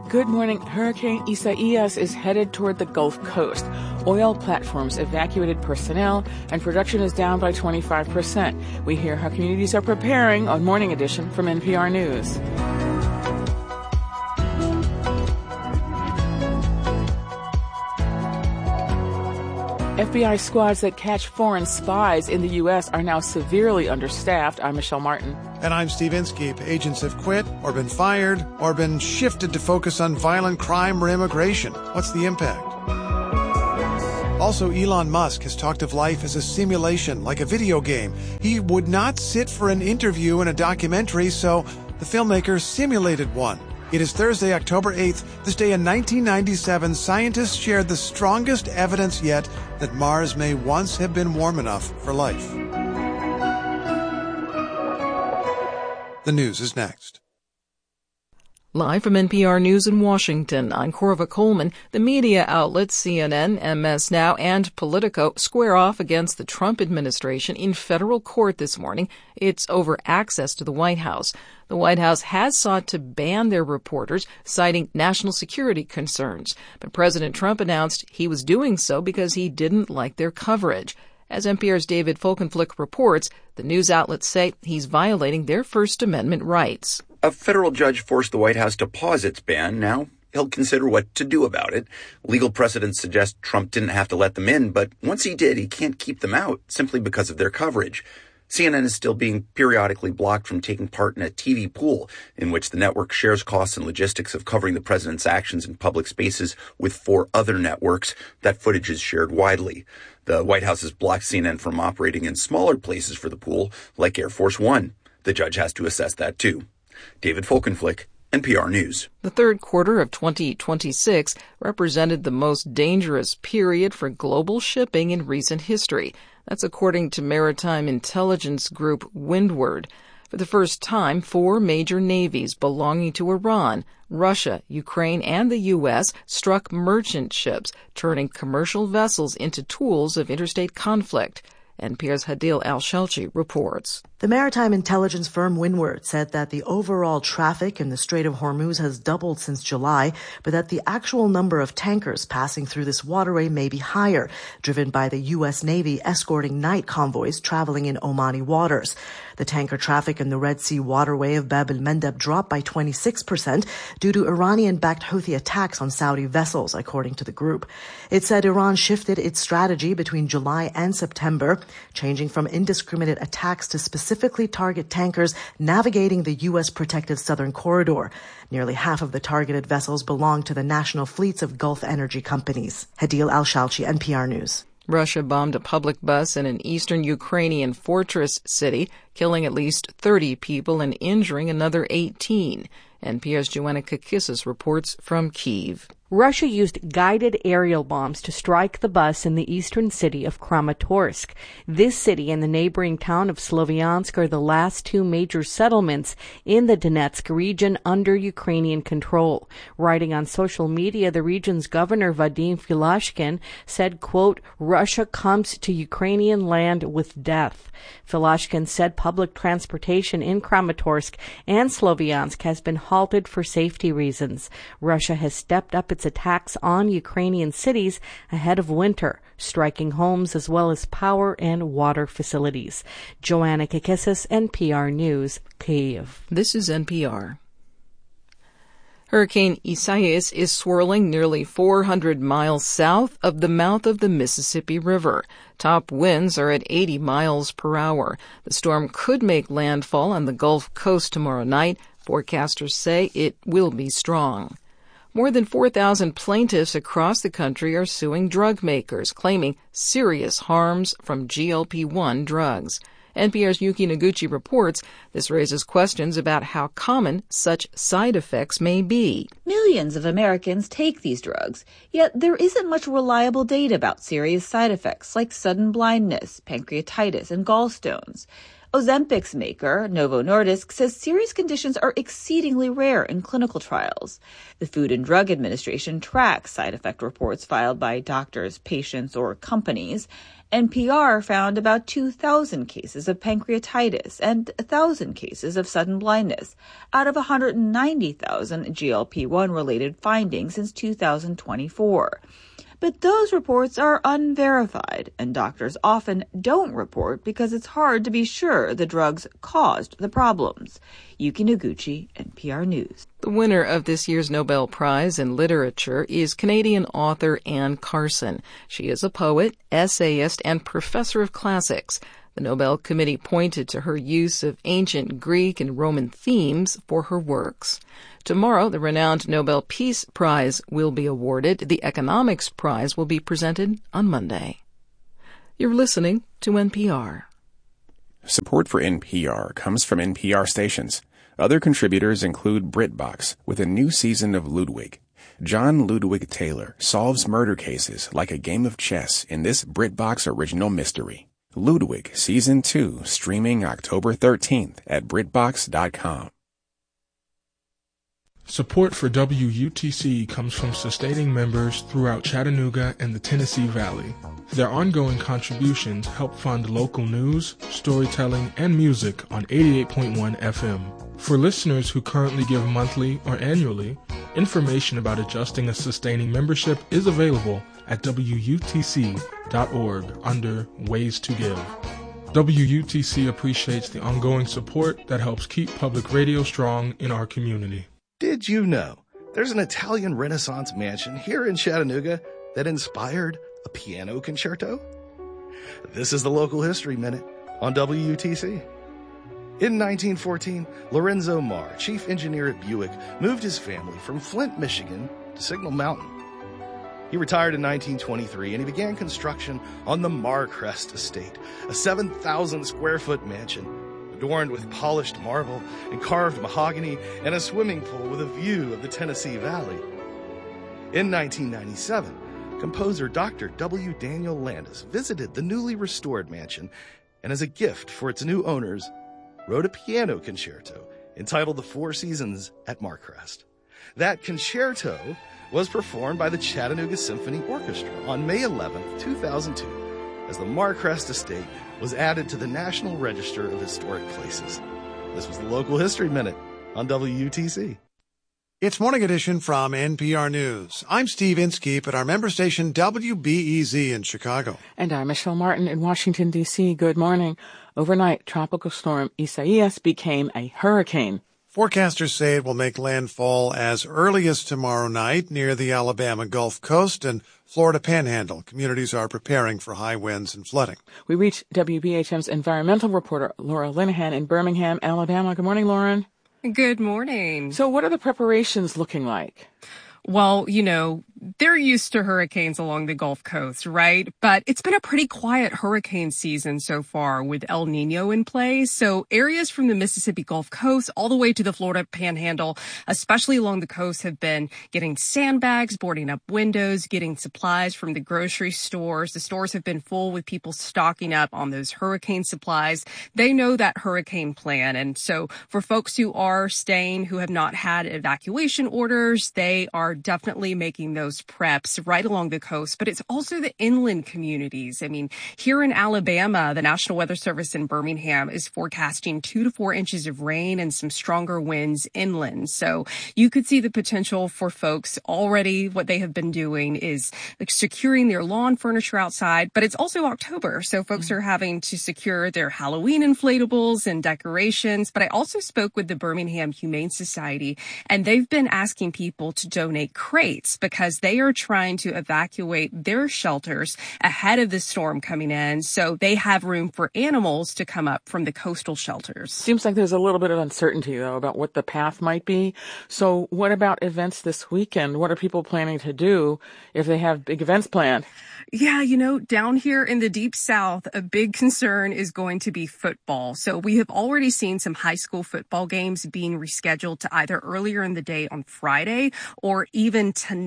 Good morning. Hurricane Isaias is headed toward the Gulf Coast. Oil platforms evacuated personnel, and production is down by 25%. We hear how communities are preparing on Morning Edition from NPR News. FBI squads that catch foreign spies in the U.S. are now severely understaffed. I'm Michelle Martin. And I'm Steve Inskeep. Agents have quit or been fired or been shifted to focus on violent crime or immigration. What's the impact? Also, Elon Musk has talked of life as a simulation, like a video game. He would not sit for an interview in a documentary, so the filmmaker simulated one. It is Thursday, October 8th. This day in 1997, scientists shared the strongest evidence yet that Mars may once have been warm enough for life. The news is next. Live from NPR News in Washington, I'm Corva Coleman. The media outlets CNN, MS Now, and Politico square off against the Trump administration in federal court this morning. It's over access to the White House. The White House has sought to ban their reporters, citing national security concerns. But President Trump announced he was doing so because he didn't like their coverage. As NPR's David Folkenflik reports, the news outlets say he's violating their First Amendment rights. A federal judge forced the White House to pause its ban. Now he'll consider what to do about it. Legal precedents suggest Trump didn't have to let them in, but once he did, he can't keep them out simply because of their coverage. CNN is still being periodically blocked from taking part in a TV pool in which the network shares costs and logistics of covering the president's actions in public spaces with 4 other networks. That footage is shared widely. The White House has blocked CNN from operating in smaller places for the pool, like Air Force One. The judge has to assess that, too. David Folkenflik, NPR News. The third quarter of 2026 represented the most dangerous period for global shipping in recent history. That's according to maritime intelligence group Windward. For the first time, 4 major navies belonging to Iran, Russia, Ukraine, and the U.S. struck merchant ships, turning commercial vessels into tools of interstate conflict. NPR's Hadil Al-Shelchi reports. The maritime intelligence firm Windward said that the overall traffic in the Strait of Hormuz has doubled since July, but that the actual number of tankers passing through this waterway may be higher, driven by the U.S. Navy escorting night convoys traveling in Omani waters. The tanker traffic in the Red Sea waterway of Bab el-Mandeb dropped by 26% due to Iranian-backed Houthi attacks on Saudi vessels, according to the group. It said Iran shifted its strategy between July and September, changing from indiscriminate attacks to specifically target tankers navigating the U.S. protected southern corridor. Nearly half of the targeted vessels belong to the national fleets of Gulf energy companies. Hadil Al-Shalchi, NPR News. Russia bombed a public bus in an eastern Ukrainian fortress city, killing at least 30 people and injuring another 18. NPR's Joanna Kakissis reports from Kyiv. Russia used guided aerial bombs to strike the bus in the eastern city of Kramatorsk. This city and the neighboring town of Sloviansk are the last 2 major settlements in the Donetsk region under Ukrainian control. Writing on social media, the region's governor Vadim Filashkin said, quote, "Russia comes to Ukrainian land with death." Filashkin said public transportation in Kramatorsk and Sloviansk has been halted for safety reasons. Russia has stepped up its attacks on Ukrainian cities ahead of winter, striking homes as well as power and water facilities. Joanna Kakissis, NPR News, Kyiv. This is NPR. Hurricane Isaias is swirling nearly 400 miles south of the mouth of the Mississippi River. Top winds are at 80 miles per hour. The storm could make landfall on the Gulf Coast tomorrow night. Forecasters say it will be strong. More than 4,000 plaintiffs across the country are suing drug makers, claiming serious harms from GLP-1 drugs. NPR's Yuki Noguchi reports this raises questions about how common such side effects may be. Millions of Americans take these drugs, yet there isn't much reliable data about serious side effects like sudden blindness, pancreatitis, and gallstones. Ozempic's maker, Novo Nordisk, says serious conditions are exceedingly rare in clinical trials. The Food and Drug Administration tracks side effect reports filed by doctors, patients, or companies. NPR found about 2,000 cases of pancreatitis and 1,000 cases of sudden blindness out of 190,000 GLP-1 related findings since 2024. But those reports are unverified, and doctors often don't report because it's hard to be sure the drugs caused the problems. Yuki Noguchi, NPR News. The winner of this year's Nobel Prize in Literature is Canadian author Anne Carson. She is a poet, essayist, and professor of classics. The Nobel Committee pointed to her use of ancient Greek and Roman themes for her works. Tomorrow, the renowned Nobel Peace Prize will be awarded. The Economics Prize will be presented on Monday. You're listening to NPR. Support for NPR comes from NPR stations. Other contributors include BritBox with a new season of Ludwig. John Ludwig Taylor solves murder cases like a game of chess in this BritBox original mystery. Ludwig Season 2 streaming October 13th at BritBox.com. Support for WUTC comes from sustaining members throughout Chattanooga and the Tennessee Valley. Their ongoing contributions help fund local news, storytelling, and music on 88.1 FM. For listeners who currently give monthly or annually, information about adjusting a sustaining membership is available at WUTC.org under Ways to Give. WUTC appreciates the ongoing support that helps keep public radio strong in our community. Did you know there's an Italian Renaissance mansion here in Chattanooga that inspired a piano concerto? This is the Local History Minute on WUTC. In 1914, Lorenzo Marr, chief engineer at Buick, moved his family from Flint, Michigan to Signal Mountain. He retired in 1923 and he began construction on the Marcrest Estate, a 7,000 square foot mansion adorned with polished marble and carved mahogany and a swimming pool with a view of the Tennessee Valley. In 1997, composer Dr. W. Daniel Landis visited the newly restored mansion and as a gift for its new owners, wrote a piano concerto entitled The Four Seasons at Marcrest. That concerto was performed by the Chattanooga Symphony Orchestra on May 11, 2002, as the Marcrest Estate was added to the National Register of Historic Places. This was the Local History Minute on WUTC. It's Morning Edition from NPR News. I'm Steve Inskeep at our member station WBEZ in Chicago. And I'm Michelle Martin in Washington, D.C. Good morning. Overnight, Tropical Storm Isaias became a hurricane. Forecasters say it will make landfall as early as tomorrow night near the Alabama Gulf Coast and Florida Panhandle. Communities are preparing for high winds and flooding. We reach WBHM's environmental reporter Laura Linehan in Birmingham, Alabama. Good morning, Lauren. Good morning. So what are the preparations looking like? Well, they're used to hurricanes along the Gulf Coast, right? But it's been a pretty quiet hurricane season so far with El Nino in play. So areas from the Mississippi Gulf Coast all the way to the Florida Panhandle, especially along the coast, have been getting sandbags, boarding up windows, getting supplies from the grocery stores. The stores have been full with people stocking up on those hurricane supplies. They know that hurricane plan. And so for folks who are staying, who have not had evacuation orders, they are definitely making those preps right along the coast, but it's also the inland communities. I mean, here in Alabama, the National Weather Service in Birmingham is forecasting 2 to 4 inches of rain and some stronger winds inland. So you could see the potential for folks already. What they have been doing is securing their lawn furniture outside, but it's also October. So folks are having to secure their Halloween inflatables and decorations. But I also spoke with the Birmingham Humane Society, and they've been asking people to donate crates because they are trying to evacuate their shelters ahead of the storm coming in, so they have room for animals to come up from the coastal shelters. Seems like there's a little bit of uncertainty, though, about what the path might be. So what about events this weekend? What are people planning to do if they have big events planned? Yeah, down here in the Deep South, a big concern is going to be football. So we have already seen some high school football games being rescheduled to either earlier in the day on Friday or even tonight.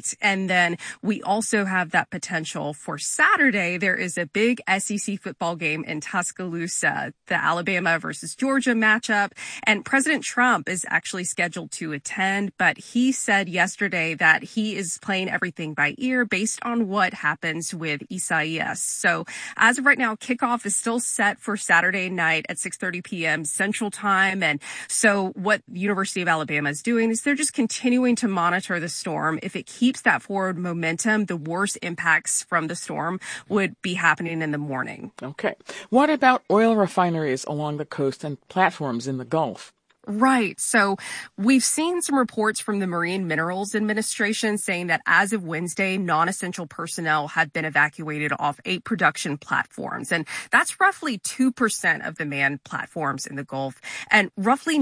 tonight. And then we also have that potential for Saturday. There is a big SEC football game in Tuscaloosa, the Alabama versus Georgia matchup. And President Trump is actually scheduled to attend, but he said yesterday that he is playing everything by ear based on what happens with Isaias. So as of right now, kickoff is still set for Saturday night at 6:30 p.m. Central Time. And so what the University of Alabama is doing is they're just continuing to monitor the storm. If it keeps that forward momentum, the worst impacts from the storm would be happening in the morning. Okay. What about oil refineries along the coast and platforms in the Gulf? Right. So we've seen some reports from the Marine Minerals Administration saying that as of Wednesday, non-essential personnel had been evacuated off 8 production platforms. And that's roughly 2% of the manned platforms in the Gulf. And roughly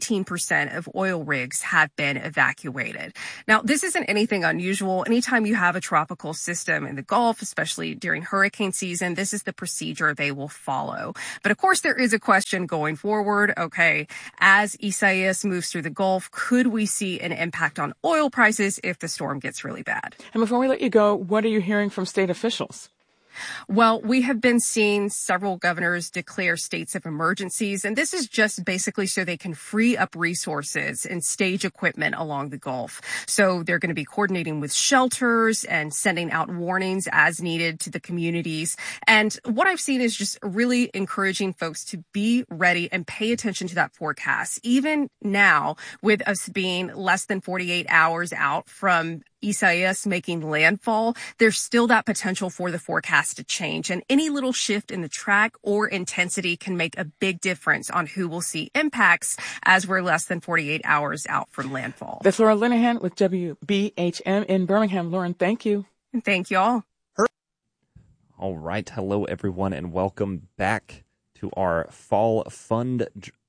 19% of oil rigs have been evacuated. Now, this isn't anything unusual. Anytime you have a tropical system in the Gulf, especially during hurricane season, this is the procedure they will follow. But of course, there is a question going forward. Okay, as Isaias moves through the Gulf, could we see an impact on oil prices if the storm gets really bad? And before we let you go, what are you hearing from state officials? Well, we have been seeing several governors declare states of emergencies, and this is just basically so they can free up resources and stage equipment along the Gulf. So they're going to be coordinating with shelters and sending out warnings as needed to the communities. And what I've seen is just really encouraging folks to be ready and pay attention to that forecast. Even now, with us being less than 48 hours out from Isaias making landfall, there's still that potential for the forecast to change. And any little shift in the track or intensity can make a big difference on who will see impacts as we're less than 48 hours out from landfall. That's Laura Linehan with WBHM in Birmingham. Lauren, thank you. And thank you all. All right. Hello, everyone, and welcome back to our fall fundraiser.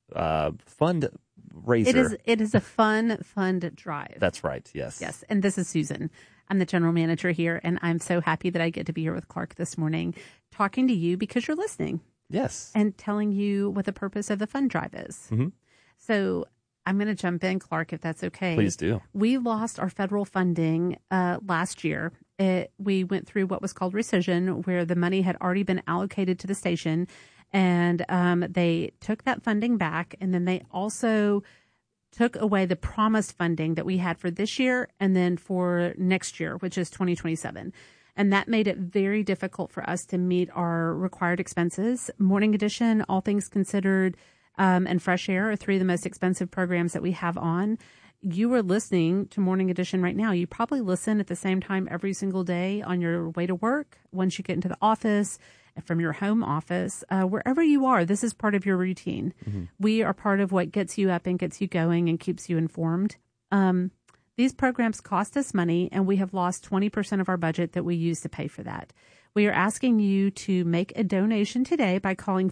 It is a fund drive. That's right. Yes. Yes. And this is Susan. I'm the general manager here, and I'm so happy that I get to be here with Clark this morning, talking to you because you're listening. Yes. And telling you what the purpose of the fund drive is. Mm-hmm. So I'm going to jump in, Clark, if that's okay. Please do. We lost our federal funding last year. We went through what was called rescission, where the money had already been allocated to the station. And they took that funding back, and then they also took away the promised funding that we had for this year and then for next year, which is 2027. And that made it very difficult for us to meet our required expenses. Morning Edition, All Things Considered, and Fresh Air are 3 of the most expensive programs that we have on. You are listening to Morning Edition right now. You probably listen at the same time every single day on your way to work, once you get into the office, from your home office, wherever you are. This is part of your routine. Mm-hmm. We are part of what gets you up and gets you going and keeps you informed. These programs cost us money, and we have lost 20% of our budget that we use to pay for that. We are asking you to make a donation today by calling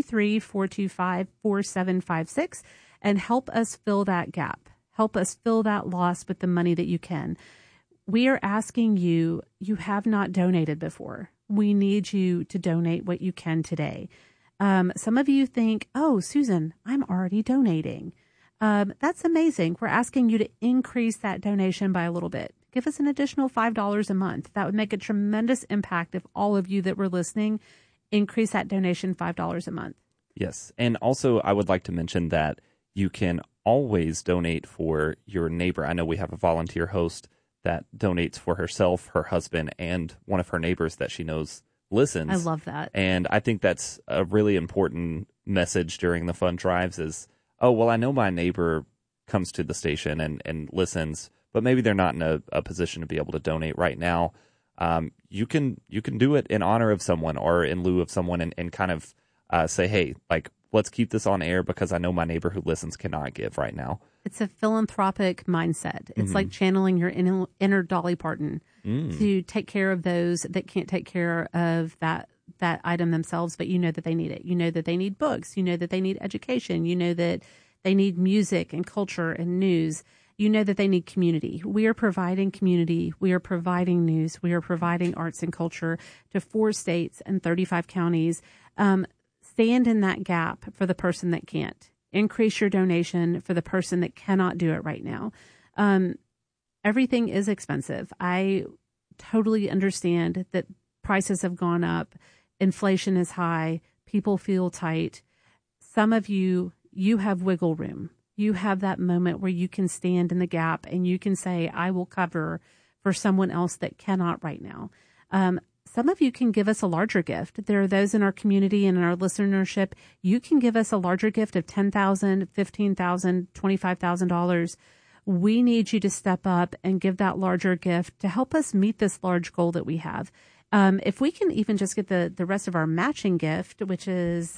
423-425-4756 and help us fill that gap. Help us fill that loss with the money that you can. We are asking you, you have not donated before. We need you to donate what you can today. Some of you think, oh, Susan, I'm already donating. That's amazing. We're asking you to increase that donation by a little bit. Give us an additional $5 a month. That would make a tremendous impact if all of you that were listening increase that donation $5 a month. Yes. And also, I would like to mention that you can always donate for your neighbor. I know we have a volunteer host that donates for herself, her husband, and one of her neighbors that she knows listens. I love that. And I think that's a really important message during the fund drives is, oh, well, I know my neighbor comes to the station and listens, but maybe they're not in a position to be able to donate right now. You can do it in honor of someone or in lieu of someone and kind of say, hey, like, let's keep this on air because I know my neighbor who listens cannot give right now. It's a philanthropic mindset. It's like channeling your inner Dolly Parton to take care of those that can't take care of that item themselves, but you know that they need it. You know that they need books. You know that they need education. You know that they need music and culture and news. You know that they need community. We are providing community. We are providing news. We are providing arts and culture to 4 states and 35 counties. Stand in that gap for the person that can't. Increase your donation for the person that cannot do it right now. everything is expensive. I totally understand that prices have gone up. Inflation is high. People feel tight. Some of you have wiggle room. You have that moment where you can stand in the gap and you can say, I will cover for someone else that cannot right now. Some of you can give us a larger gift. There are those in our community and in our listenership. You can give us a larger gift of $10,000, $15,000, $25,000. We need you to step up and give that larger gift to help us meet this large goal that we have. If we can even just get the rest of our matching gift, which is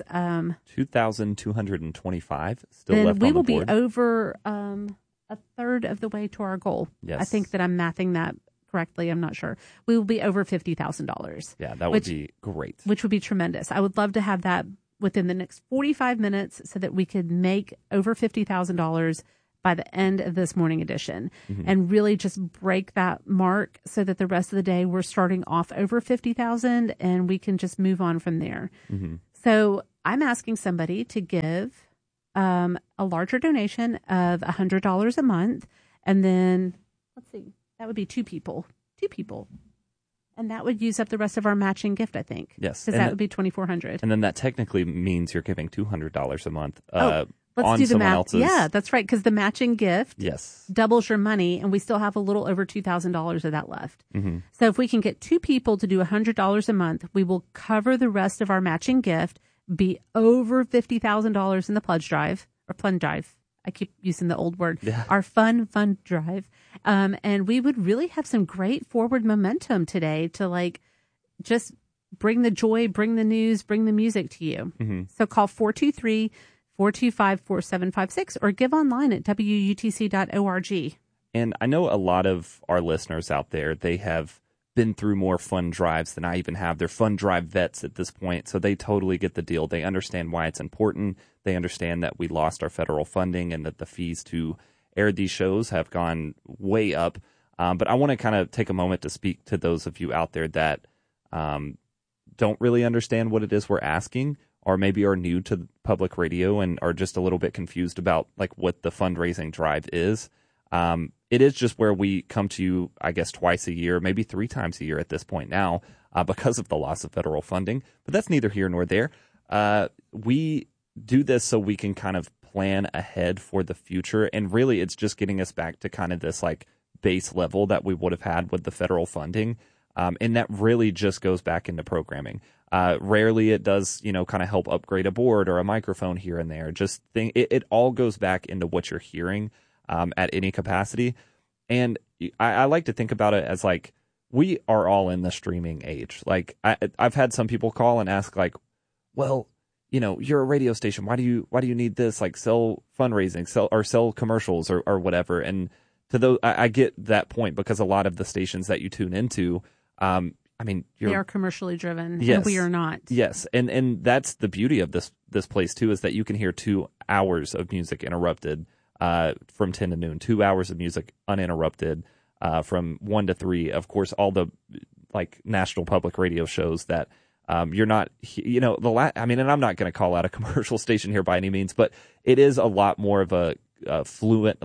$2,225 still then left we on the will board. be over a third of the way to our goal. Yes. I think that I'm mathing that correctly. I'm not sure. We will be over $50,000. Yeah, that would be great. Which would be tremendous. I would love to have that within the next 45 minutes so that we could make over $50,000 by the end of this morning edition and really just break that mark so that the rest of the day we're starting off over 50,000 and we can just move on from there. So I'm asking somebody to give a larger donation of $100 a month. And then let's see, that would be two people. And that would use up the rest of our matching gift, I think. Yes. Because that would be $2,400. And then that technically means you're giving $200 a month. Let's do the math. Else's. Yeah, that's right. Because the matching gift doubles your money, and we still have a little over $2,000 of that left. So if we can get two people to do $100 a month, we will cover the rest of our matching gift, be over $50,000 in the pledge drive. I keep using the old word. Yeah. Our fund drive. And we would really have some great forward momentum today to just bring the joy, bring the news, bring the music to you. So call 423-425-4756 or give online at WUTC.org. And I know a lot of our listeners out there, they have been through more fund drives than I even have. They're fund drive vets at this point, so they totally get the deal. They understand why it's important. They understand that we lost our federal funding and that the fees to air these shows have gone way up. But I want to kind of take a moment to speak to those of you out there that don't really understand what it is we're asking, or maybe are new to public radio and are just a little bit confused about what the fundraising drive is. It is just where we come to you, I guess, twice a year, maybe 3 times a year at this point now, because of the loss of federal funding. But that's neither here nor there. We do this so we can kind of plan ahead for the future. And really, it's just getting us back to kind of this base level that we would have had with the federal funding. And that really just goes back into programming. Rarely it does, kind of help upgrade a board or a microphone here and there. It all goes back into what you're hearing at any capacity. And I like to think about it as we are all in the streaming age. I've had some people call and ask well, you're a radio station. Why do you need this? Sell fundraising, sell commercials or whatever. And to those, I get that point because a lot of the stations that you tune into, they are commercially driven, yes, and we are not. Yes, and that's the beauty of this place too, is that you can hear 2 hours of music interrupted from 10 to noon, 2 hours of music uninterrupted from 1 to 3. Of course, all the national public radio shows that you're not, and I'm not going to call out a commercial station here by any means, but it is a lot more of a fluid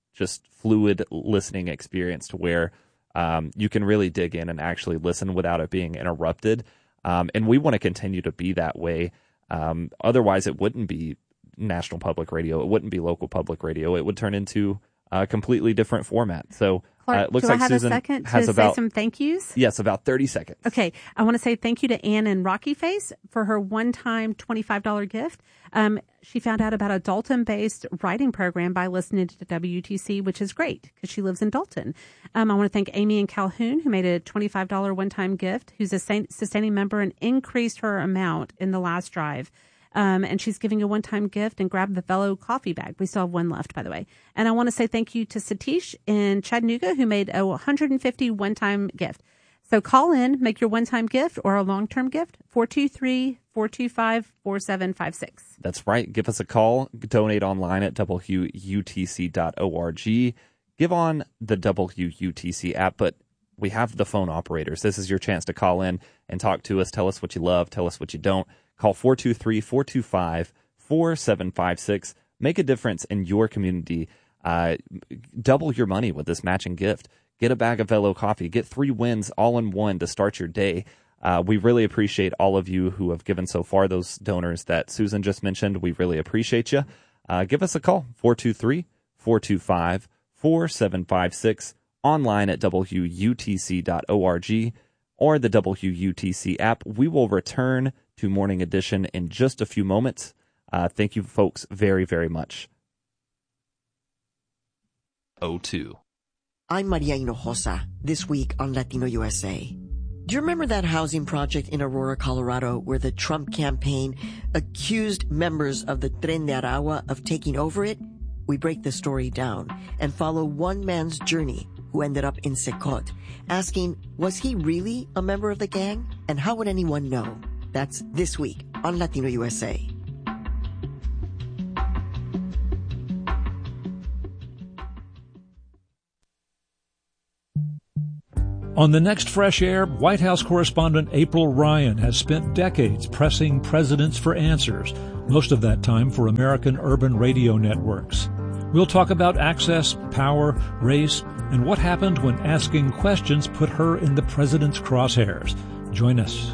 listening experience to where you can really dig in and actually listen without it being interrupted. And we want to continue to be that way. Otherwise, it wouldn't be national public radio. It wouldn't be local public radio. It would turn into a completely different format. So Clark, it looks do like I have Susan a second has to about say some thank yous? Yes, about 30 seconds. Okay. I want to say thank you to Ann in Rocky Face for her one-time $25 gift. She found out about a Dalton-based writing program by listening to WTC, which is great because she lives in Dalton. I want to thank Amy in Calhoun, who made a $25 one-time gift, who's a sustaining member and increased her amount in the last drive. And she's giving a one-time gift and grab the Velo coffee bag. We still have one left, by the way. And I want to say thank you to Satish in Chattanooga, who made a $150 one-time gift. So call in, make your one-time gift or a long-term gift, 423-425-4756. That's right. Give us a call. Donate online at WUTC.org. Give on the WUTC app, but we have the phone operators. This is your chance to call in and talk to us. Tell us what you love. Tell us what you don't. Call 423-425-4756. Make a difference in your community. double your money with this matching gift. Get a bag of Velo coffee. Get 3 wins all in one to start your day. We really appreciate all of you who have given so far, those donors that Susan just mentioned. We really appreciate you. Give us a call, 423-425-4756, online at WUTC.org or the WUTC app. We will return to Morning Edition in just a few moments. Thank you, folks, very, very much. 02. I'm Maria Hinojosa, this week on Latino USA. Do you remember that housing project in Aurora, Colorado, where the Trump campaign accused members of the Tren de Aragua of taking over it? We break the story down and follow one man's journey who ended up in Secot, asking, was he really a member of the gang? And how would anyone know? That's this week on Latino USA. On the next Fresh Air, White House correspondent April Ryan has spent decades pressing presidents for answers, most of that time for American urban radio networks. We'll talk about access, power, race, and what happened when asking questions put her in the president's crosshairs. Join us.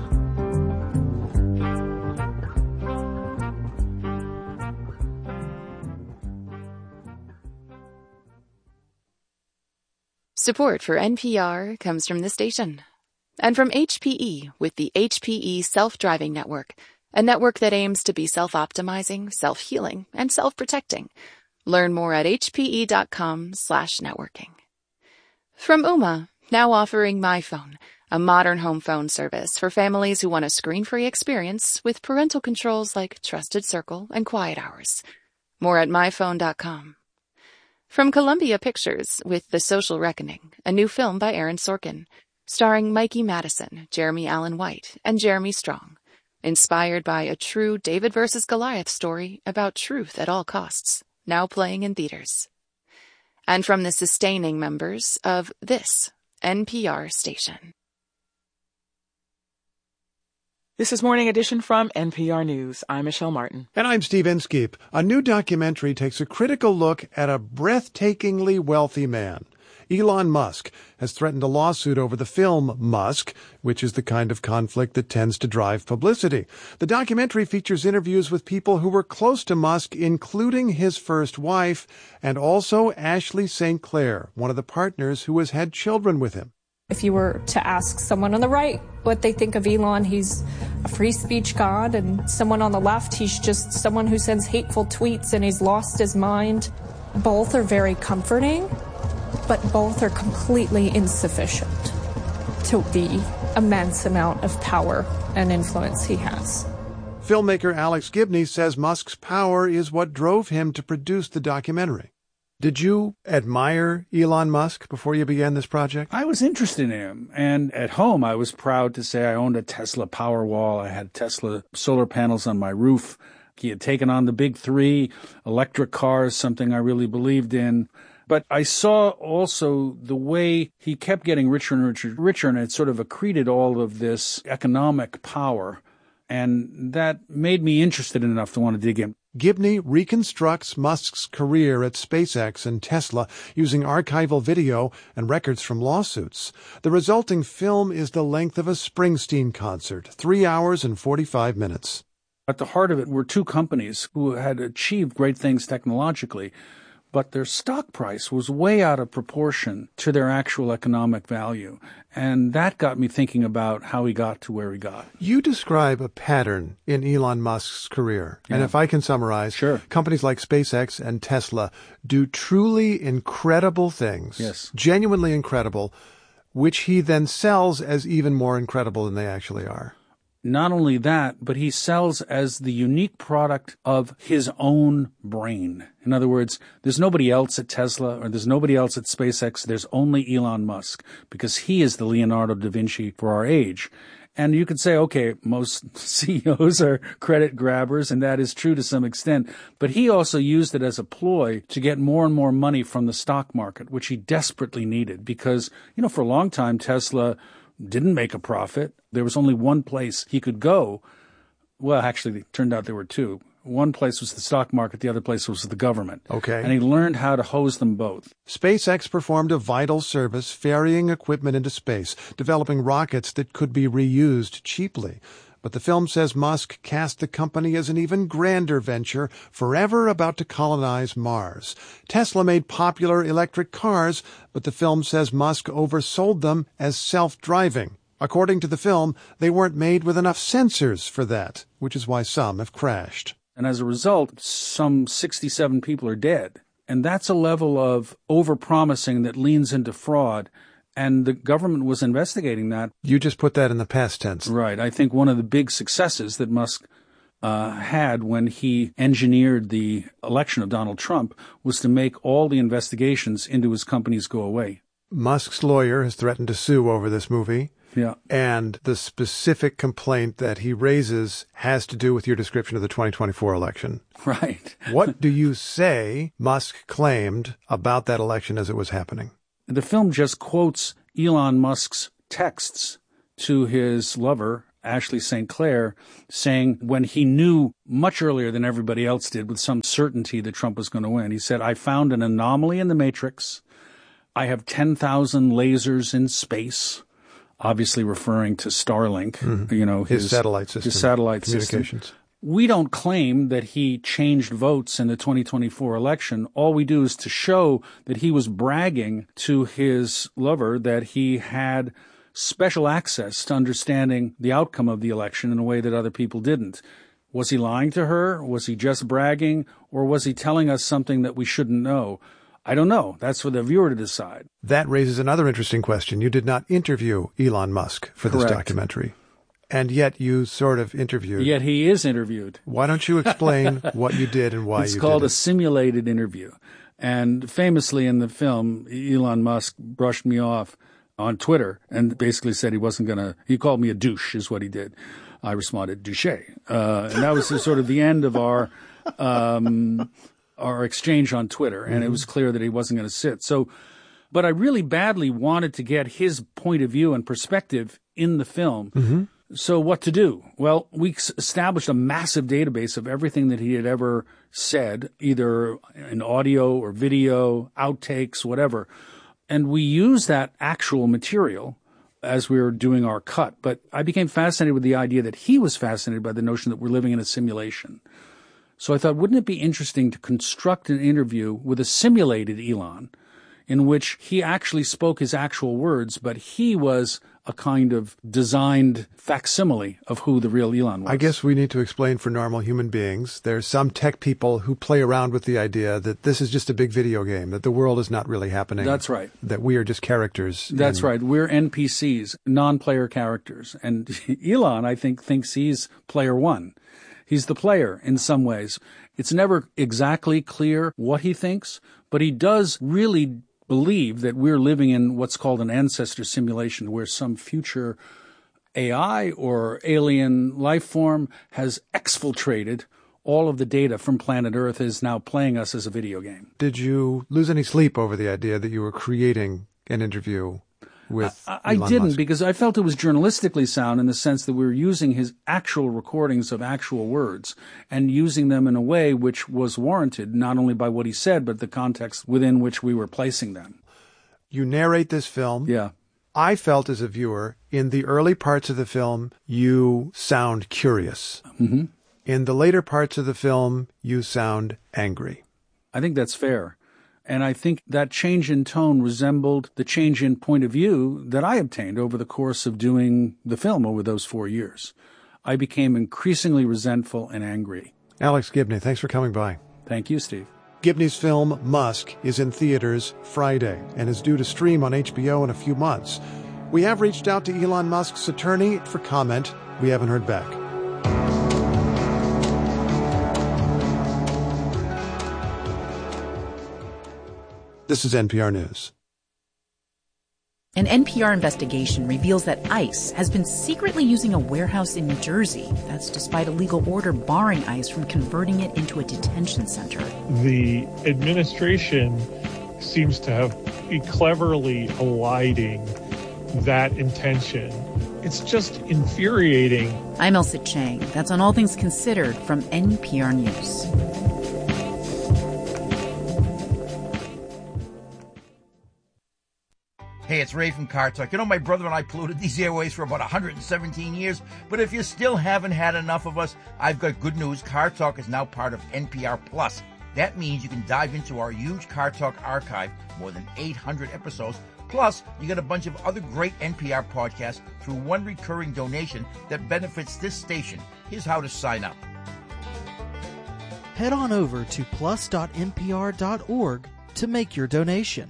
Support for NPR comes from the station and from HPE with the HPE Self-Driving Network, a network that aims to be self-optimizing, self-healing, and self-protecting. Learn more at hpe.com/networking. From Ooma, now offering MyPhone, a modern home phone service for families who want a screen-free experience with parental controls like Trusted Circle and Quiet Hours. More at myphone.com. From Columbia Pictures with The Social Reckoning, a new film by Aaron Sorkin, starring Mikey Madison, Jeremy Allen White, and Jeremy Strong, inspired by a true David versus Goliath story about truth at all costs, now playing in theaters. And from the sustaining members of this NPR station. This is Morning Edition from NPR News. I'm Michelle Martin. And I'm Steve Inskeep. A new documentary takes a critical look at a breathtakingly wealthy man. Elon Musk has threatened a lawsuit over the film Musk, which is the kind of conflict that tends to drive publicity. The documentary features interviews with people who were close to Musk, including his first wife, and also Ashley St. Clair, one of the partners who has had children with him. If you were to ask someone on the right what they think of Elon, he's a free speech god, and someone on the left, he's just someone who sends hateful tweets and he's lost his mind. Both are very comforting, but both are completely insufficient to the immense amount of power and influence he has. Filmmaker Alex Gibney says Musk's power is what drove him to produce the documentary. Did you admire Elon Musk before you began this project? I was interested in him. And at home, I was proud to say I owned a Tesla Powerwall. I had Tesla solar panels on my roof. He had taken on the big three, electric cars, something I really believed in. But I saw also the way he kept getting richer and richer, and it sort of accreted all of this economic power. And that made me interested enough to want to dig in. Gibney reconstructs Musk's career at SpaceX and Tesla using archival video and records from lawsuits. The resulting film is the length of a Springsteen concert, 3 hours and 45 minutes. At the heart of it were two companies who had achieved great things technologically, but their stock price was way out of proportion to their actual economic value. And that got me thinking about how he got to where he got. You describe a pattern in Elon Musk's career. Yeah. And if I can summarize, sure. Companies like SpaceX and Tesla do truly incredible things, yes, genuinely incredible, which he then sells as even more incredible than they actually are. Not only that, but he sells as the unique product of his own brain. In other words, there's nobody else at Tesla or there's nobody else at SpaceX. There's only Elon Musk because he is the Leonardo da Vinci for our age. And you could say, okay, most CEOs are credit grabbers, and that is true to some extent. But he also used it as a ploy to get more and more money from the stock market, which he desperately needed because, for a long time, Tesla didn't make a profit. There was only one place he could go. Well, actually, it turned out there were two. One place was the stock market, the other place was the government. Okay. And he learned how to hose them both. SpaceX performed a vital service ferrying equipment into space, developing rockets that could be reused cheaply. But the film says Musk cast the company as an even grander venture, forever about to colonize Mars. Tesla made popular electric cars, but the film says Musk oversold them as self-driving. According to the film, they weren't made with enough sensors for that, which is why some have crashed. And as a result, some 67 people are dead. And that's a level of overpromising that leans into fraud. And the government was investigating that. You just put that in the past tense. Right. I think one of the big successes that Musk had when he engineered the election of Donald Trump was to make all the investigations into his companies go away. Musk's lawyer has threatened to sue over this movie. Yeah. And the specific complaint that he raises has to do with your description of the 2024 election. Right. What do you say Musk claimed about that election as it was happening? The film just quotes Elon Musk's texts to his lover, Ashley St. Clair, saying when he knew much earlier than everybody else did with some certainty that Trump was going to win, he said, "I found an anomaly in the matrix. I have 10,000 lasers in space," obviously referring to Starlink, his satellite system. His satellite communications. System. We don't claim that he changed votes in the 2024 election. All we do is to show that he was bragging to his lover that he had special access to understanding the outcome of the election in a way that other people didn't. Was he lying to her? Was he just bragging? Or was he telling us something that we shouldn't know? I don't know. That's for the viewer to decide. That raises another interesting question. You did not interview Elon Musk for this documentary. And yet you sort of interviewed. Yet he is interviewed. Why don't you explain what you did and why you did it? It's called a simulated interview. And famously in the film, Elon Musk brushed me off on Twitter and basically said he wasn't going to, he called me a douche is what he did. I responded, douche. And that was sort of the end of our exchange on Twitter. And it was clear that he wasn't going to sit. So, but I really badly wanted to get his point of view and perspective in the film. Mm-hmm. So what to do? Well, we established a massive database of everything that he had ever said, either in audio or video, outtakes, whatever. And we used that actual material as we were doing our cut. But I became fascinated with the idea that he was fascinated by the notion that we're living in a simulation. So I thought, wouldn't it be interesting to construct an interview with a simulated Elon in which he actually spoke his actual words, but he was a kind of designed facsimile of who the real Elon was. I guess we need to explain for normal human beings. There's some tech people who play around with the idea that this is just a big video game, that the world is not really happening. That's right. That we are just characters. That's right. We're NPCs, non-player characters. And Elon, I think, thinks he's player one. He's the player in some ways. It's never exactly clear what he thinks, but he does really believe that we're living in what's called an ancestor simulation where some future AI or alien life form has exfiltrated all of the data from planet Earth, is now playing us as a video game. Did you lose any sleep over the idea that you were creating an interview with I Elon didn't, Musk? because I felt it was journalistically sound in the sense that we were using his actual recordings of actual words and using them in a way which was warranted, not only by what he said, but the context within which we were placing them. You narrate this film. Yeah. I felt as a viewer, in the early parts of the film, you sound curious. Mm-hmm. In the later parts of the film, you sound angry. I think that's fair. And I think that change in tone resembled the change in point of view that I obtained over the course of doing the film over those 4 years. I became increasingly resentful and angry. Alex Gibney, thanks for coming by. Thank you, Steve. Gibney's film, Musk, is in theaters Friday and is due to stream on HBO in a few months. We have reached out to Elon Musk's attorney for comment. We haven't heard back. This is NPR News. An NPR investigation reveals that ICE has been secretly using a warehouse in New Jersey. That's despite a legal order barring ICE from converting it into a detention center. The administration seems to have been cleverly eliding that intention It's just infuriating. I'm Elsa Chang. That's on All Things Considered from NPR News. Hey, it's Ray from Car Talk. You know, my brother and I polluted these airways for about 117 years, but if you still haven't had enough of us, I've got good news. Car Talk is now part of NPR Plus. That means you can dive into our huge Car Talk archive, more than 800 episodes. Plus, you get a bunch of other great NPR podcasts through one recurring donation that benefits this station. Here's how to sign up. Head on over to plus.npr.org to make your donation.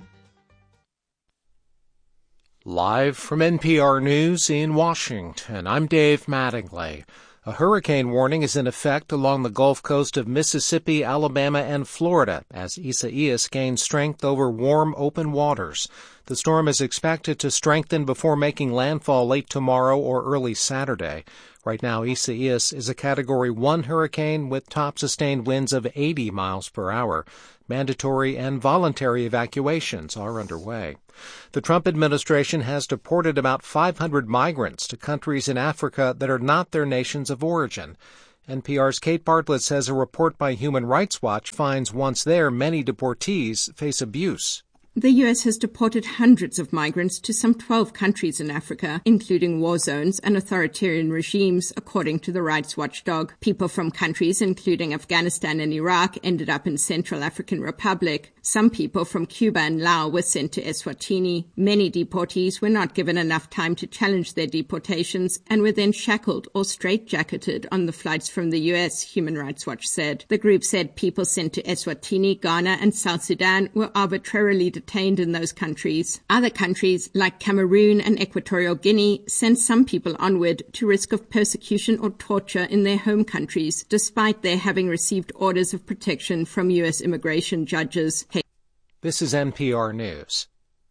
Live from NPR News in Washington, I'm Dave Mattingly. A hurricane warning is in effect along the Gulf Coast of Mississippi, Alabama, and Florida as Isaias gains strength over warm, open waters. The storm is expected to strengthen before making landfall late tomorrow or early Saturday. Right now, Isaias is a Category 1 hurricane with top sustained winds of 80 miles per hour. Mandatory and voluntary evacuations are underway. The Trump administration has deported about 500 migrants to countries in Africa that are not their nations of origin. NPR's Kate Bartlett says a report by Human Rights Watch finds once there, many deportees face abuse. The U.S. has deported hundreds of migrants to some 12 countries in Africa, including war zones and authoritarian regimes, according to the rights watchdog. People from countries including Afghanistan and Iraq ended up in Central African Republic. Some people from Cuba and Laos were sent to Eswatini. Many deportees were not given enough time to challenge their deportations and were then shackled or straitjacketed on the flights from the U.S., Human Rights Watch said. The group said people sent to Eswatini, Ghana, and South Sudan were arbitrarily detained in those countries. Other countries, like Cameroon and Equatorial Guinea, sent some people onward to risk of persecution or torture in their home countries, despite their having received orders of protection from U.S. immigration judges. This is NPR News.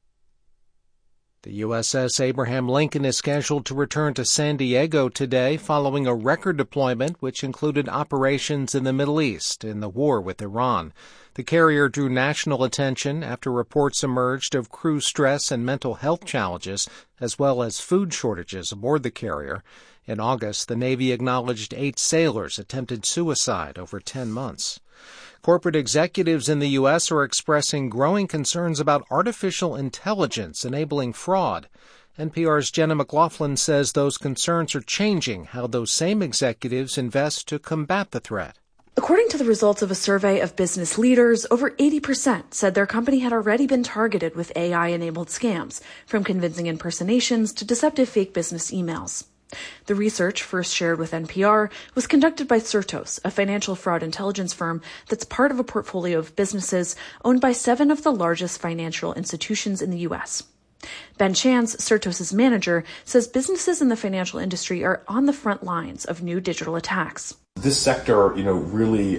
The USS Abraham Lincoln is scheduled to return to San Diego today following a record deployment which included operations in the Middle East in the war with Iran. The carrier drew national attention after reports emerged of crew stress and mental health challenges, as well as food shortages aboard the carrier. In August, the Navy acknowledged 8 sailors attempted suicide over 10 months. Corporate executives in the U.S. are expressing growing concerns about artificial intelligence enabling fraud. NPR's Jenna McLaughlin says those concerns are changing how those same executives invest to combat the threat. According to the results of a survey of business leaders, over 80% said their company had already been targeted with AI-enabled scams, from convincing impersonations to deceptive fake business emails. The research, first shared with NPR, was conducted by Certos, a financial fraud intelligence firm that's part of a portfolio of businesses owned by 7 of the largest financial institutions in the U.S. Ben Chance, Certos' manager, says businesses in the financial industry are on the front lines of new digital attacks. This sector, really,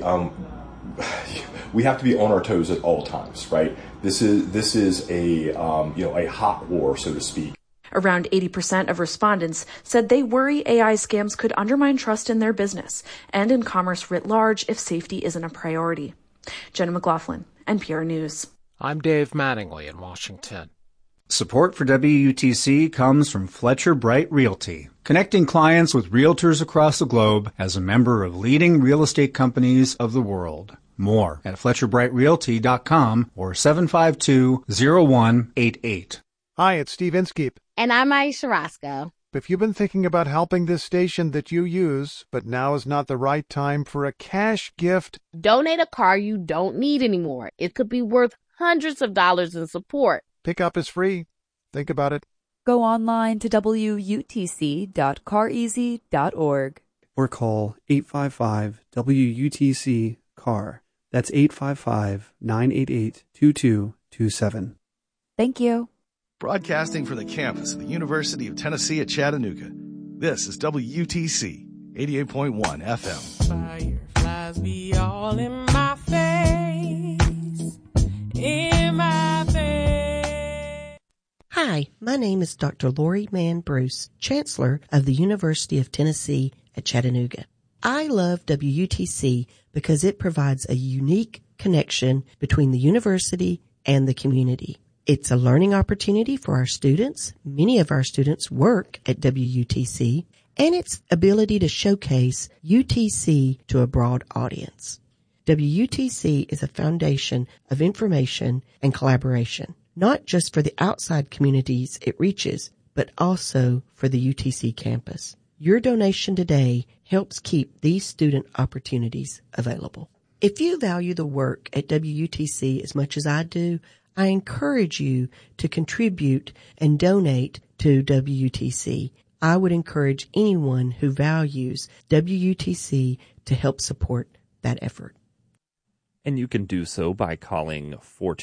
we have to be on our toes at all times, right? This is a hot war, so to speak. Around 80% of respondents said they worry AI scams could undermine trust in their business and in commerce writ large if safety isn't a priority. Jenna McLaughlin, NPR News. I'm Dave Mattingly in Washington. Support for WUTC comes from Fletcher Bright Realty, connecting clients with realtors across the globe as a member of leading real estate companies of the world. More at FletcherBrightRealty.com or 752-0188. Hi, it's Steve Inskeep. And I'm Aisha Roscoe. If you've been thinking about helping this station that you use, but now is not the right time for a cash gift, donate a car you don't need anymore. It could be worth hundreds of dollars in support. Pickup is free. Think about it. Go online to wutc.careasy.org or call 855-WUTC-CAR. That's 855-988-2227. Thank you. Broadcasting from the campus of the University of Tennessee at Chattanooga, this is WUTC 88.1 FM. Fireflies be all in my face, in my face. Hi, my name is Dr. Lori Mann Bruce, Chancellor of the University of Tennessee at Chattanooga. I love WUTC because it provides a unique connection between the university and the community. It's a learning opportunity for our students. Many of our students work at WUTC, and its ability to showcase UTC to a broad audience. WUTC is a foundation of information and collaboration, not just for the outside communities it reaches, but also for the UTC campus. Your donation today helps keep these student opportunities available. If you value the work at WUTC as much as I do, I encourage you to contribute and donate to WUTC. I would encourage anyone who values WUTC to help support that effort. And you can do so by calling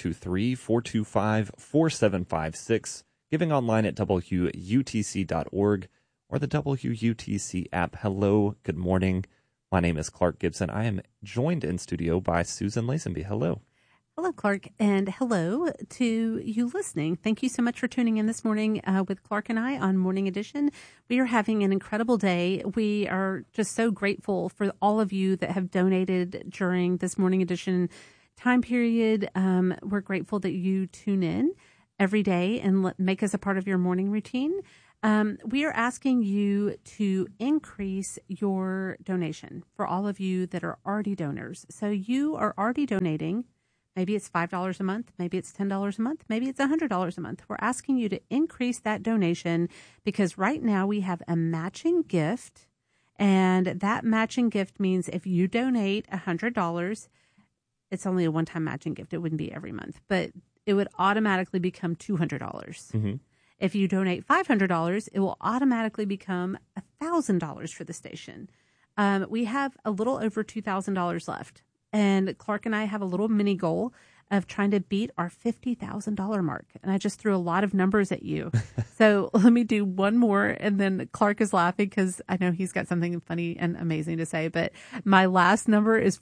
423-425-4756, giving online at WUTC.org or the WUTC app. Hello, good morning. My name is Clark Gibson. I am joined in studio by Susan Lazenby. Hello. Hello, Clark, and hello to you listening. Thank you so much for tuning in this morning with Clark and I on Morning Edition. We are having an incredible day. We are just so grateful for all of you that have donated during this Morning Edition time period. We're grateful that you tune in every day and make us a part of your morning routine. We are asking you to increase your donation for all of you that are already donors. So you are already donating. Maybe it's $5 a month. Maybe it's $10 a month. Maybe it's $100 a month. We're asking you to increase that donation because right now we have a matching gift. And that matching gift means if you donate $100, it's only a one-time matching gift. It wouldn't be every month, but it would automatically become $200. Mm-hmm. If you donate $500, it will automatically become $1,000 for the station. We have a little over $2,000 left. And Clark and I have a little mini goal of trying to beat our $50,000 mark. And I just threw a lot of numbers at you. So let me do one more. And then Clark is laughing because I know he's got something funny and amazing to say. But my last number is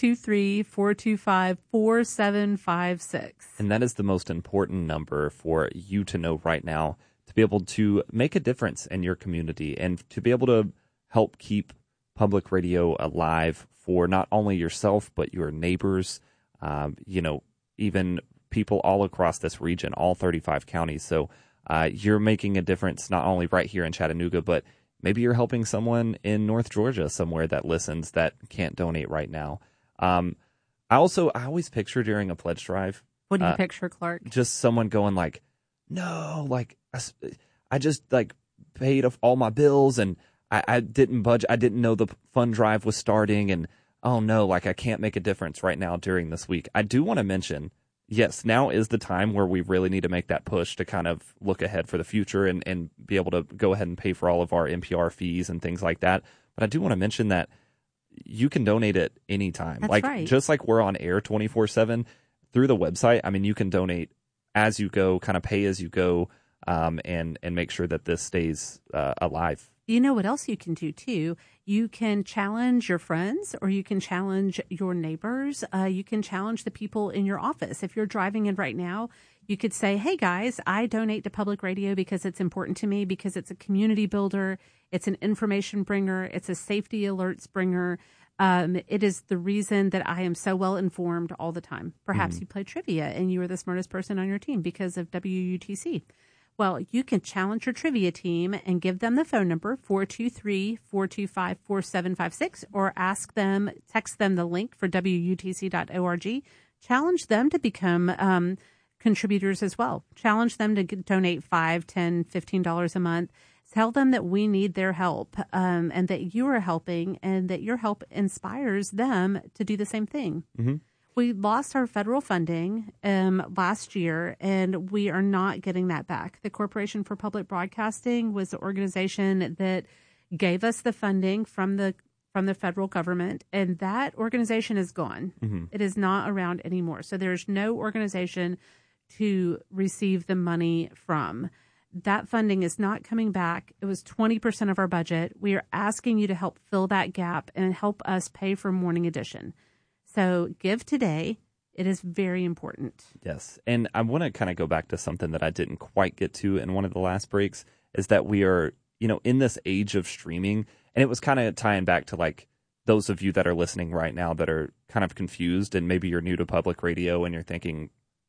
423-425-4756. And that is the most important number for you to know right now to be able to make a difference in your community and to be able to help keep public radio alive for not only yourself, but your neighbors, even people all across this region, all 35 counties. So you're making a difference not only right here in Chattanooga, but maybe you're helping someone in North Georgia somewhere that listens that can't donate right now. I always picture during a pledge drive. What do you picture, Clark? Just someone going like, no, like I just like paid off all my bills and I didn't budget. I didn't know the fund drive was starting and oh no, like I can't make a difference right now during this week. I do want to mention, yes, now is the time where we really need to make that push to kind of look ahead for the future and be able to go ahead and pay for all of our NPR fees and things like that. But I do want to mention that you can donate at any time. That's like right. Just like we're on air 24/7 through the website. I mean, you can donate as you go, kind of pay as you go, and make sure that this stays alive. You know what else you can do, too? You can challenge your friends or you can challenge your neighbors. You can challenge the people in your office. If you're driving in right now, you could say, hey, guys, I donate to public radio because it's important to me, because it's a community builder. It's an information bringer. It's a safety alerts bringer. It is the reason that I am so well informed all the time. Perhaps you play trivia and you are the smartest person on your team because of WUTC. Well, you can challenge your trivia team and give them the phone number, 423-425-4756, or text them the link for WUTC.org. Challenge them to become contributors as well. Challenge them to donate $5, $10, $15 a month. Tell them that we need their help and that you are helping and that your help inspires them to do the same thing. Mm-hmm. We lost our federal funding last year, and we are not getting that back. The Corporation for Public Broadcasting was the organization that gave us the funding from the federal government, and that organization is gone. Mm-hmm. It is not around anymore. So there's no organization to receive the money from. That funding is not coming back. It was 20% of our budget. We are asking you to help fill that gap and help us pay for Morning Edition. So give today. It is very important. Yes. And I want to kind of go back to something that I didn't quite get to in one of the last breaks, is that we are, in this age of streaming, and it was kind of tying back to like those of you that are listening right now that are kind of confused and maybe you're new to public radio and you're thinking,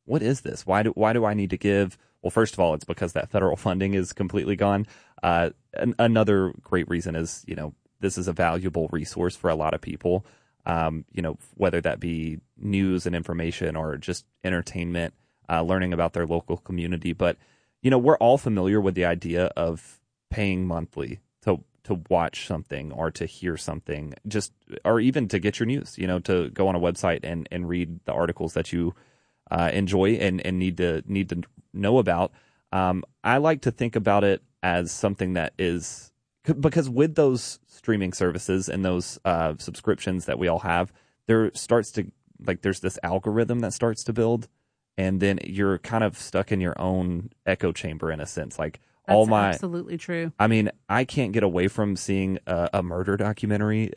what is this? Why do I need to give? Well, first of all, it's because that federal funding is completely gone. Another great reason is, this is a valuable resource for a lot of people. Whether that be news and information or just entertainment, learning about their local community. But, we're all familiar with the idea of paying monthly to watch something or to hear something, or even to get your news, to go on a website and read the articles that you enjoy and need to know about. I like to think about it as something that is, because with those streaming services and those subscriptions that we all have, there's this algorithm that starts to build, and then you're kind of stuck in your own echo chamber in a sense. Like, that's absolutely true. I mean, I can't get away from seeing a murder documentary.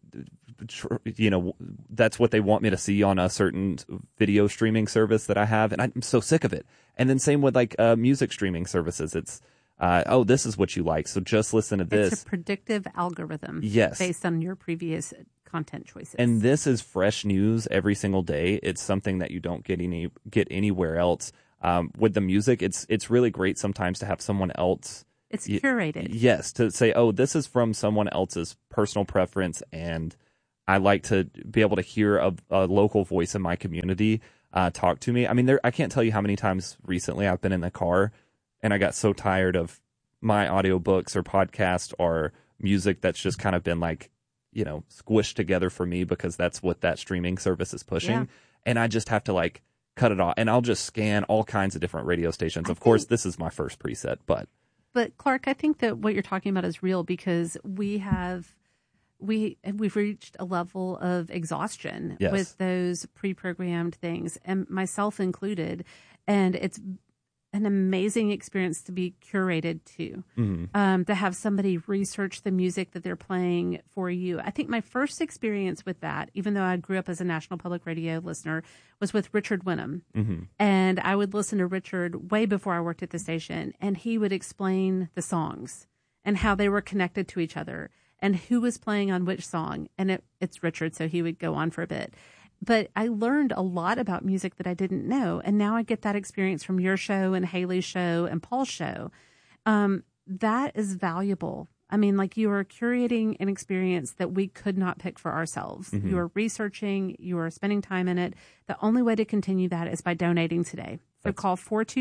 That's what they want me to see on a certain video streaming service that I have, and I'm so sick of it. And then same with music streaming services. It's this is what you like, so just listen to this. It's a predictive algorithm, yes, based on your previous content choices. And this is fresh news every single day. It's something that you don't get anywhere else. With the music, it's really great sometimes to have someone else. It's curated. Yes, to say, this is from someone else's personal preference, and I like to be able to hear a local voice in my community talk to me. I mean, I can't tell you how many times recently I've been in the car and I got so tired of my audiobooks or podcast or music that's just kind of been squished together for me because that's what that streaming service is pushing. Yeah. And I just have to cut it off, and I'll just scan all kinds of different radio stations. Of course, this is my first preset, but Clark, I think that what you're talking about is real because we've reached a level of exhaustion with those pre-programmed things, and myself included. And it's an amazing experience to be curated to, to have somebody research the music that they're playing for you. I think my first experience with that, even though I grew up as a National Public Radio listener, was with Richard Wenham. And I would listen to Richard way before I worked at the station, and he would explain the songs and how they were connected to each other and who was playing on which song. And it's Richard, so he would go on for a bit. But I learned a lot about music that I didn't know. And now I get that experience from your show and Haley's show and Paul's show. That is valuable. I mean, you are curating an experience that we could not pick for ourselves. You are researching, you are spending time in it. The only way to continue that is by donating today. So call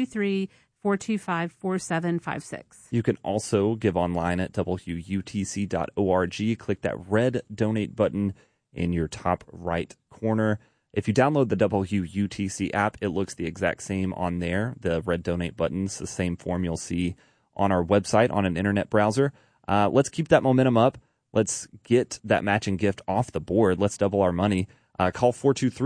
423-425-4756. You can also give online at WUTC.org. Click that red donate button in your top right corner. If you download the WUTC app, it looks the exact same on there. The red donate button's the same form you'll see on our website on an internet browser. Let's keep that momentum up. Let's get that matching gift off the board. Let's double our money. Call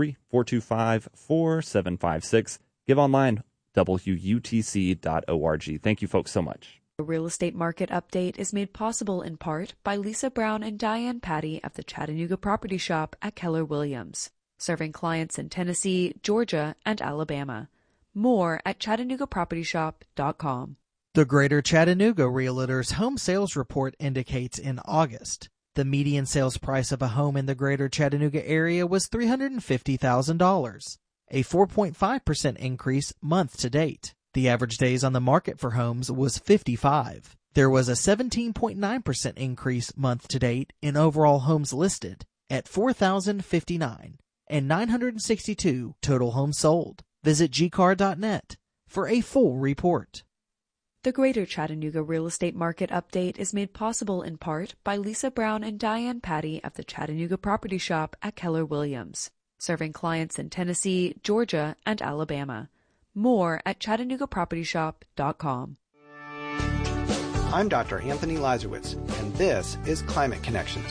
423-425-4756. Give online, WUTC.org. Thank you folks so much. The real estate market update is made possible in part by Lisa Brown and Diane Patty of the Chattanooga Property Shop at Keller Williams, serving clients in Tennessee, Georgia, and Alabama. More at ChattanoogaPropertyShop.com. The Greater Chattanooga Realtors Home Sales Report indicates in August, the median sales price of a home in the Greater Chattanooga area was $350,000, a 4.5% increase month to date. The average days on the market for homes was 55. There was a 17.9% increase month to date in overall homes listed at 4,059 and 962 total homes sold. Visit gcar.net for a full report. The Greater Chattanooga Real Estate Market Update is made possible in part by Lisa Brown and Diane Patty of the Chattanooga Property Shop at Keller Williams, serving clients in Tennessee, Georgia, and Alabama. More at ChattanoogaPropertyShop.com. I'm Dr. Anthony Lazarowitz, and this is Climate Connections.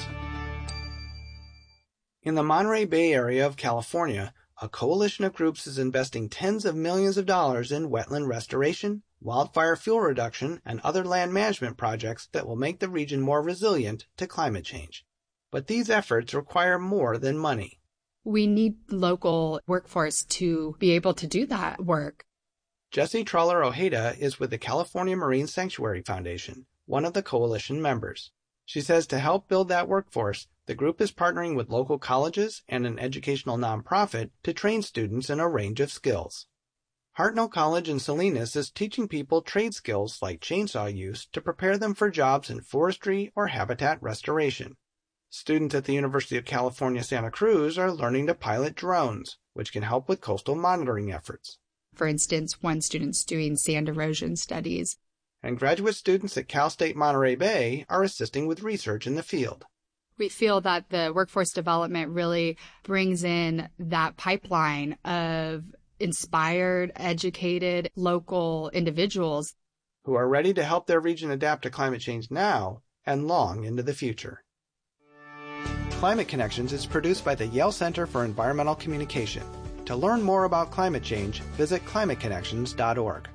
In the Monterey Bay area of California, a coalition of groups is investing tens of millions of dollars in wetland restoration, wildfire fuel reduction, and other land management projects that will make the region more resilient to climate change. But these efforts require more than money. We need local workforce to be able to do that work. Jessie Troller Ojeda is with the California Marine Sanctuary Foundation, one of the coalition members. She says to help build that workforce, the group is partnering with local colleges and an educational nonprofit to train students in a range of skills. Hartnell College in Salinas is teaching people trade skills like chainsaw use to prepare them for jobs in forestry or habitat restoration. Students at the University of California, Santa Cruz are learning to pilot drones, which can help with coastal monitoring efforts. For instance, one student's doing sand erosion studies. And graduate students at Cal State Monterey Bay are assisting with research in the field. We feel that the workforce development really brings in that pipeline of inspired, educated, local individuals who are ready to help their region adapt to climate change now and long into the future. Climate Connections is produced by the Yale Center for Environmental Communication. To learn more about climate change, visit climateconnections.org.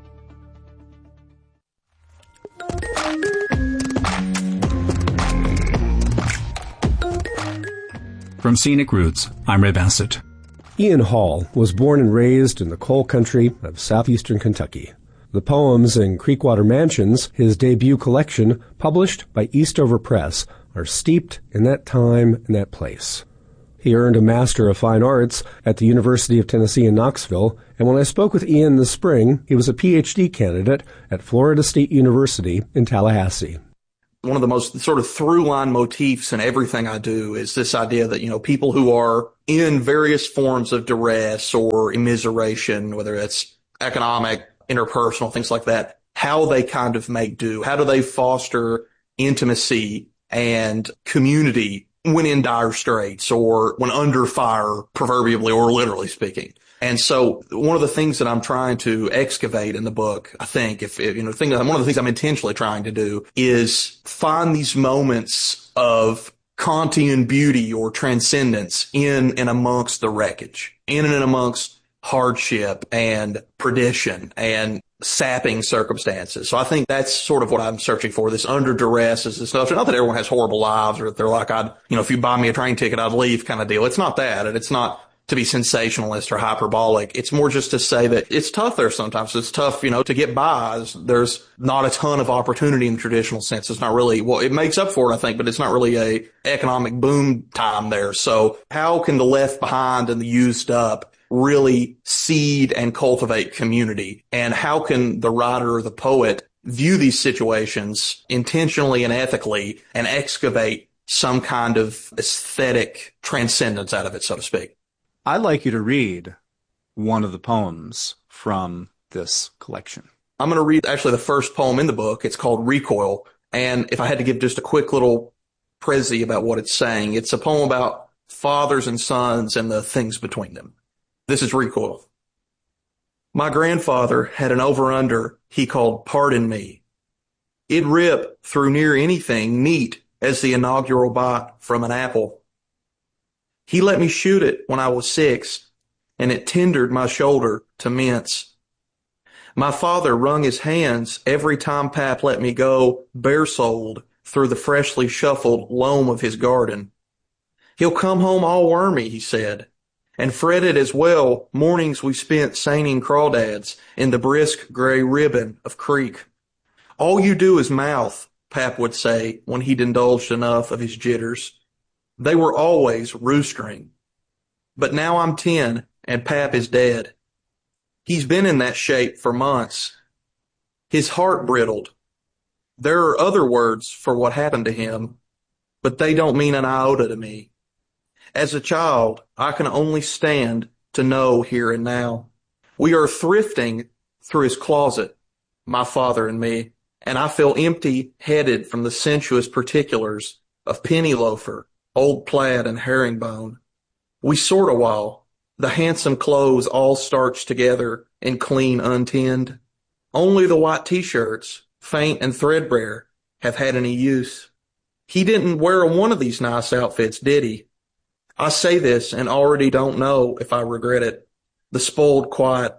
From Scenic Roots, I'm Ray Bassett. Ian Hall was born and raised in the coal country of southeastern Kentucky. The poems in Creekwater Mansions, his debut collection, published by Eastover Press, are steeped in that time and that place. He earned a Master of Fine Arts at the University of Tennessee in Knoxville, and when I spoke with Ian this spring, he was a PhD candidate at Florida State University in Tallahassee. One of the most sort of through-line motifs in everything I do is this idea that, people who are in various forms of duress or immiseration, whether it's economic, interpersonal, things like that, how they kind of make do. How do they foster intimacy and community when in dire straits or when under fire, proverbially or literally speaking? And so one of the things that I'm trying to excavate in the book, I think, one of the things I'm intentionally trying to do is find these moments of Kantian beauty or transcendence in and amongst the wreckage, in and amongst hardship and perdition and sapping circumstances. So I think that's sort of what I'm searching for, this under duress is this notion. Not that everyone has horrible lives or that they're like, if you buy me a train ticket, I'd leave kind of deal. It's not that. And it's not to be sensationalist or hyperbolic. It's more just to say that it's tough there sometimes. It's tough, to get by. There's not a ton of opportunity in the traditional sense. It's not really, it makes up for it, I think, but it's not really a economic boom time there. So how can the left behind and the used up really seed and cultivate community? And how can the writer or the poet view these situations intentionally and ethically and excavate some kind of aesthetic transcendence out of it, so to speak? I'd like you to read one of the poems from this collection. I'm going to read actually the first poem in the book. It's called Recoil. And if I had to give just a quick little précis about what it's saying, it's a poem about fathers and sons and the things between them. This is Recoil. My grandfather had an over-under he called Pardon Me. It'd rip through near anything neat as the inaugural bite from an apple. He let me shoot it when I was 6, and it tendered my shoulder to mince. My father wrung his hands every time Pap let me go bare-souled through the freshly shuffled loam of his garden. He'll come home all wormy, he said, and fretted as well mornings we spent seining crawdads in the brisk gray ribbon of creek. All you do is mouth, Pap would say when he'd indulged enough of his jitters. They were always roostering. But now I'm 10 and Pap is dead. He's been in that shape for months. His heart brittled. There are other words for what happened to him, but they don't mean an iota to me. As a child, I can only stand to know here and now. We are thrifting through his closet, my father and me, and I feel empty-headed from the sensuous particulars of penny loafer, old plaid, and herringbone. We sort a while, the handsome clothes all starched together and clean untinned. Only the white T-shirts, faint and threadbare, have had any use. He didn't wear one of these nice outfits, did he? I say this and already don't know if I regret it. The spoiled quiet.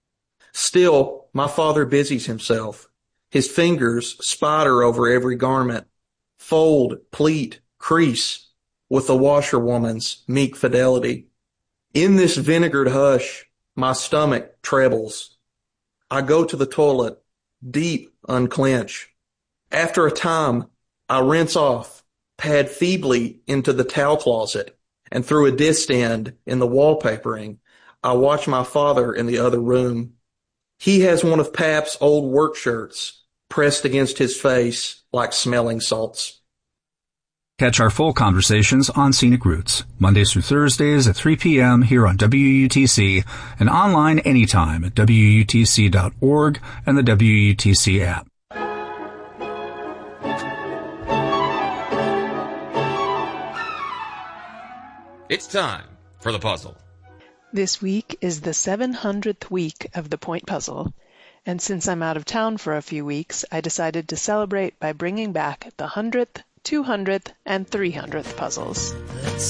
Still, my father busies himself. His fingers spider over every garment, fold, pleat, crease, with the washerwoman's meek fidelity. In this vinegared hush, my stomach trebles. I go to the toilet, deep unclench. After a time, I rinse off, pad feebly into the towel closet, and through a dist end in the wallpapering, I watch my father in the other room. He has one of Pap's old work shirts pressed against his face like smelling salts. Catch our full conversations on Scenic Roots, Mondays through Thursdays at 3 p.m. here on WUTC and online anytime at WUTC.org and the WUTC app. It's time for the puzzle. This week is the 700th week of the Point Puzzle, and since I'm out of town for a few weeks, I decided to celebrate by bringing back the 100th, 200th, and 300th puzzles. Let's